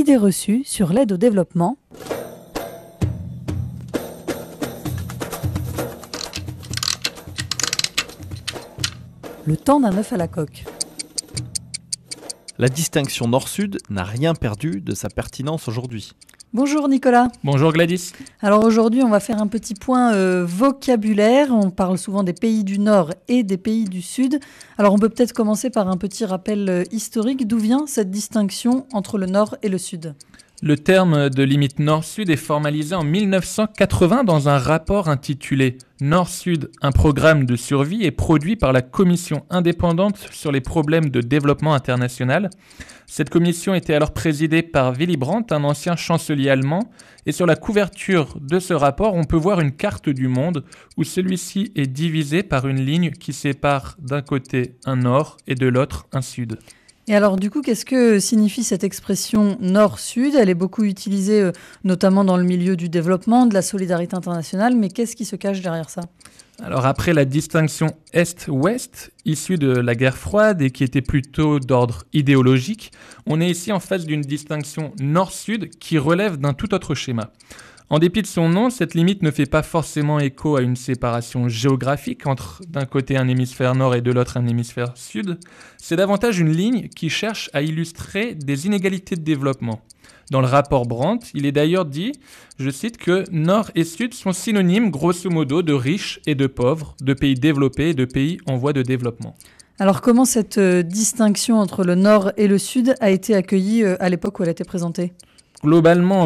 Idées reçues sur l'aide au développement. Le temps d'un œuf à la coque. La distinction nord-sud n'a rien perdu de sa pertinence aujourd'hui. Bonjour Nicolas. Bonjour Gladys. Alors aujourd'hui, on va faire un petit point vocabulaire. On parle souvent des pays du Nord et des pays du Sud. Alors on peut peut-être commencer par un petit rappel historique. D'où vient cette distinction entre le Nord et le Sud ? Le terme de limite nord-sud est formalisé en 1980 dans un rapport intitulé Nord-Sud, un programme de survie et produit par la Commission indépendante sur les problèmes de développement international. Cette commission était alors présidée par Willy Brandt, un ancien chancelier allemand. Et sur la couverture de ce rapport, on peut voir une carte du monde où celui-ci est divisé par une ligne qui sépare d'un côté un nord et de l'autre un sud. Et alors du coup, qu'est-ce que signifie cette expression nord-sud ? Elle est beaucoup utilisée notamment dans le milieu du développement, de la solidarité internationale, mais qu'est-ce qui se cache derrière ça ? Alors après la distinction Est-Ouest, issue de la guerre froide et qui était plutôt d'ordre idéologique, on est ici en face d'une distinction Nord-Sud qui relève d'un tout autre schéma. En dépit de son nom, cette limite ne fait pas forcément écho à une séparation géographique entre d'un côté un hémisphère nord et de l'autre un hémisphère sud. C'est davantage une ligne qui cherche à illustrer des inégalités de développement. Dans le rapport Brandt, il est d'ailleurs dit, je cite, que Nord et Sud sont synonymes grosso modo de riches et de pauvres, de pays développés et de pays en voie de développement. Alors comment cette distinction entre le Nord et le Sud a été accueillie à l'époque où elle a été présentée ? Globalement, en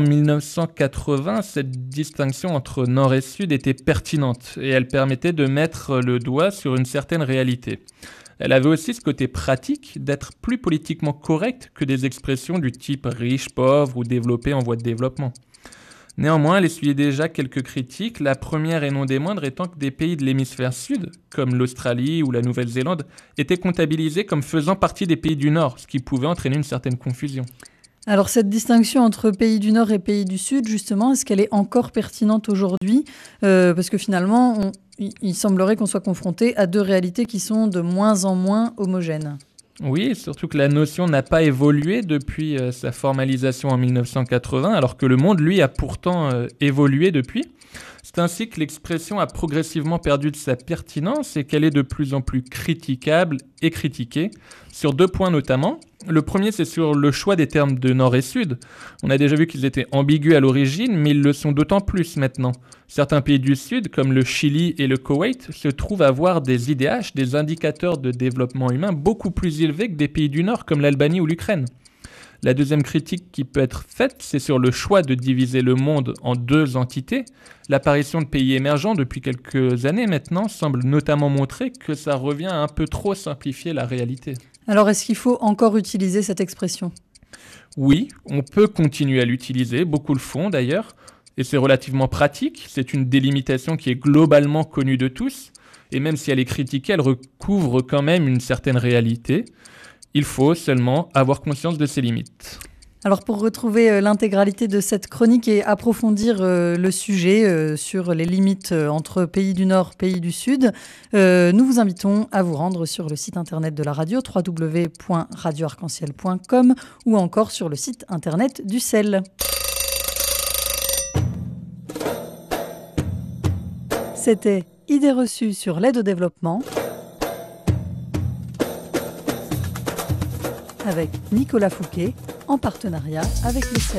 1980, cette distinction entre Nord et Sud était pertinente et elle permettait de mettre le doigt sur une certaine réalité. Elle avait aussi ce côté pratique d'être plus politiquement correcte que des expressions du type riche, pauvre ou développé en voie de développement. Néanmoins, elle essuyait déjà quelques critiques, la première et non des moindres étant que des pays de l'hémisphère sud, comme l'Australie ou la Nouvelle-Zélande, étaient comptabilisés comme faisant partie des pays du Nord, ce qui pouvait entraîner une certaine confusion. Alors cette distinction entre pays du Nord et pays du Sud, justement, est-ce qu'elle est encore pertinente aujourd'hui ? Parce que finalement, il semblerait qu'on soit confronté à deux réalités qui sont de moins en moins homogènes. Oui, surtout que la notion n'a pas évolué depuis sa formalisation en 1980, alors que le monde, lui, a pourtant évolué depuis. C'est ainsi que l'expression a progressivement perdu de sa pertinence et qu'elle est de plus en plus critiquable et critiquée, sur deux points notamment. Le premier, c'est sur le choix des termes de Nord et Sud. On a déjà vu qu'ils étaient ambigus à l'origine, mais ils le sont d'autant plus maintenant. Certains pays du Sud, comme le Chili et le Koweït, se trouvent avoir des IDH, des indicateurs de développement humain, beaucoup plus élevés que des pays du Nord, comme l'Albanie ou l'Ukraine. La deuxième critique qui peut être faite, c'est sur le choix de diviser le monde en deux entités. L'apparition de pays émergents depuis quelques années maintenant semble notamment montrer que ça revient à un peu trop simplifier la réalité. Alors est-ce qu'il faut encore utiliser cette expression ? Oui, on peut continuer à l'utiliser, beaucoup le font d'ailleurs, et c'est relativement pratique. C'est une délimitation qui est globalement connue de tous, et même si elle est critiquée, elle recouvre quand même une certaine réalité. Il faut seulement avoir conscience de ses limites. Alors pour retrouver l'intégralité de cette chronique et approfondir le sujet sur les limites entre pays du Nord et pays du Sud, nous vous invitons à vous rendre sur le site internet de la radio, www.radioarc-en-ciel.com ou encore sur le site internet du CEL. C'était Idées reçues sur l'aide au développement avec Nicolas Fouquet en partenariat avec le CEL.